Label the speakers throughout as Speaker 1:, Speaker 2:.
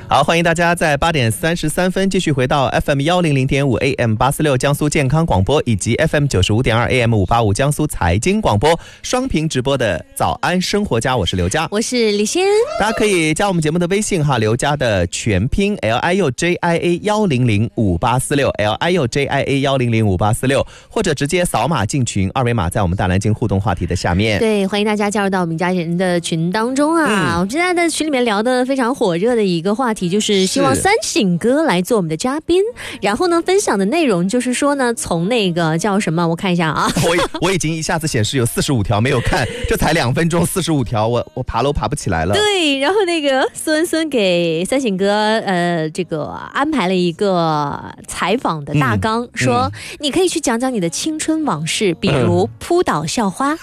Speaker 1: 好，欢迎大家在8点33分继续回到 FM 100.5 AM 846江苏健康广播以及 FM 95.2 AM 585江苏财经广播双屏直播的早安生活家，我是刘佳，
Speaker 2: 我是李欣。
Speaker 1: 大家可以加我们节目的微信哈，刘佳的全拼 LIUJIA 1005846 LIUJIA 1005846，或者直接扫码进群，二维码在我们大南京互动话题的下面。
Speaker 2: 对，欢迎大家加入到我们家人的群当中啊。我们现在在群里面聊的非常火热的一个话题，就是希望三省哥来做我们的嘉宾，然后呢分享的内容就是说呢，从那个叫什么，我看一下啊，
Speaker 1: 我已经一下子显示有45条没有看，这才2分钟45条，我爬楼爬不起来了。
Speaker 2: 对，然后那个孙给三省哥这个安排了一个采访的大纲，说你可以去讲讲你的青春往事，比如扑倒校花。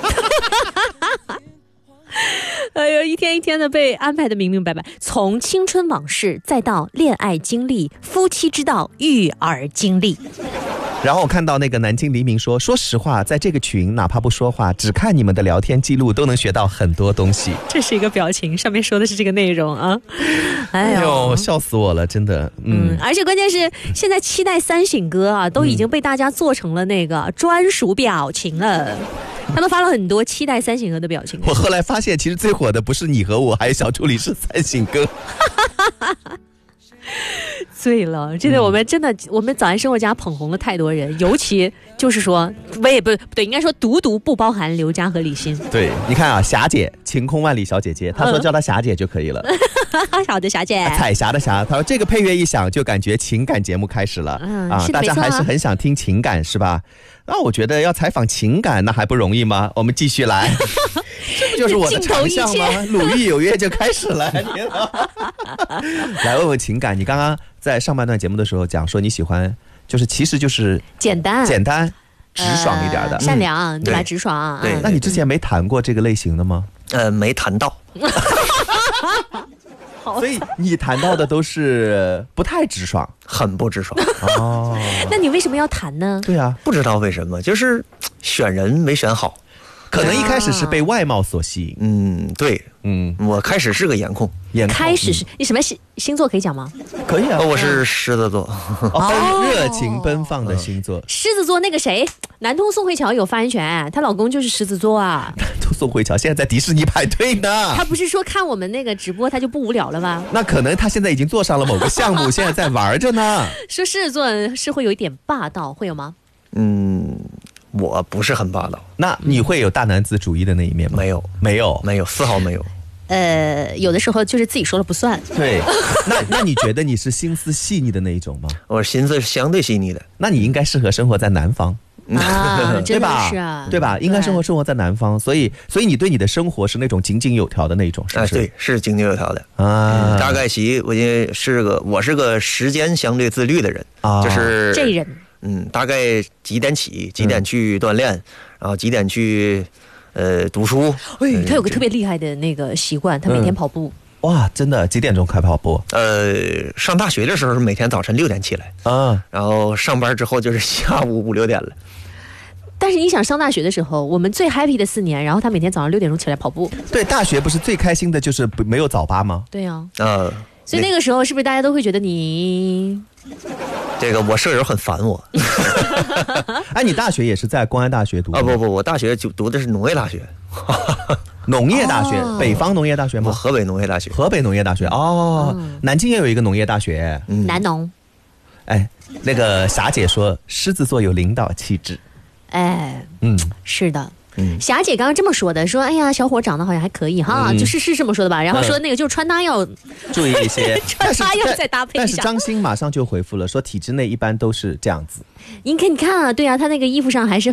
Speaker 2: 哎呦，一天一天的被安排的明明白白，从青春往事再到恋爱经历、夫妻之道、育儿经历。
Speaker 1: 然后我看到那个南京黎明说实话，在这个群哪怕不说话，只看你们的聊天记录都能学到很多东西。
Speaker 2: 这是一个表情，上面说的是这个内容啊。
Speaker 1: 哎呦，笑死我了，真的。
Speaker 2: 而且关键是现在期待三省哥啊，都已经被大家做成了那个专属表情了。他们发了很多期待三省哥的表情。
Speaker 1: 我后来发现，其实最火的不是你和我，还有小助理是三省哥。
Speaker 2: 醉了，真的，我们早安生活家捧红了太多人，尤其就是说，我也不对，应该说独不包含刘佳和李欣。
Speaker 1: 对，你看啊，霞姐，晴空万里小姐姐，她说叫她霞姐就可以了。
Speaker 2: 好的，霞姐。
Speaker 1: 彩霞的霞，她说这个配乐一响就感觉情感节目开始了。大家还是很想听情感是吧？那我觉得要采访情感那还不容易吗？我们继续来。这不就是我的长项吗？鲁豫有约就开始了。来问问情感，你刚刚在上半段节目的时候讲说你喜欢，其实就是简单直爽一点的，
Speaker 2: 善良对吧？直爽。
Speaker 1: 对，那你之前没谈过这个类型的吗？
Speaker 3: 没谈到。
Speaker 1: 所以你谈到的都是不太直爽，
Speaker 3: 很不直爽。
Speaker 1: 哦，
Speaker 2: 那你为什么要谈呢？
Speaker 1: 对啊，
Speaker 3: 不知道为什么，就是选人没选好。
Speaker 1: 可能一开始是被外貌所吸引。
Speaker 3: 对，我开始是个颜控。
Speaker 2: 开始是你什么星座可以讲吗？
Speaker 1: 可以啊，
Speaker 3: 我是狮子座。
Speaker 1: 热情奔放的星座。
Speaker 2: 狮子座那个谁，南通宋慧乔有发言权，她老公就是狮子座啊。
Speaker 1: 南通宋慧乔现在在迪士尼排队呢。
Speaker 2: 她不是说看我们那个直播她就不无聊了吗？
Speaker 1: 那可能她现在已经做上了某个项目，现在在玩着呢。
Speaker 2: 说狮子座是会有一点霸道，会有吗？
Speaker 3: 我不是很霸道。
Speaker 1: 那你会有大男子主义的那一面吗？没有，
Speaker 3: 丝毫没有。
Speaker 2: 有的时候就是自己说了不算。
Speaker 1: 对，那你觉得你是心思细腻的那一种吗？
Speaker 3: 我心思相对细腻的。
Speaker 1: 那你应该适合生活在南方
Speaker 2: 啊，
Speaker 1: 对吧？
Speaker 2: 是啊，
Speaker 1: 对吧？应该生活在南方，所以你对你的生活是那种井井有条的那种，是不是？
Speaker 3: 对，是井井有条的
Speaker 1: 啊。
Speaker 3: 大概其我是个时间相对自律的人啊，就是
Speaker 2: 这人。
Speaker 3: 大概几点起，几点去锻炼，然后几点去读书。
Speaker 2: 他有个特别厉害的那个习惯，他每天跑步。
Speaker 1: 哇，真的？几点钟开跑步？
Speaker 3: 上大学的时候是每天早晨6点起来啊，然后上班之后就是下午5、6点了。
Speaker 2: 但是你想上大学的时候，我们最 happy 的4年，然后他每天早上6点钟起来跑步。
Speaker 1: 对，大学不是最开心的就是没有早八吗？
Speaker 2: 对啊。所以那个时候是不是大家都会觉得你？
Speaker 3: 这个我舍友很烦我。
Speaker 1: 哎，你大学也是在公安大学读的？
Speaker 3: 不，我大学就读的是农业大学。
Speaker 1: 农业大学，北方农业大学吗？
Speaker 3: 河北农业大学。
Speaker 1: 河北农业大学哦，南京也有一个农业大学，
Speaker 2: 南农。
Speaker 1: 哎，那个霞姐说狮子座有领导气质。
Speaker 2: 哎，是的。霞姐刚刚这么说的，说哎呀，小伙长得好像还可以哈，就是这么说的吧。然后说那个就是穿搭要
Speaker 1: 注意一些，
Speaker 2: 穿搭要再搭配一下。
Speaker 1: 但是张欣马上就回复了，说体制内一般都是这样子。
Speaker 2: 你看啊，对啊，他那个衣服上还是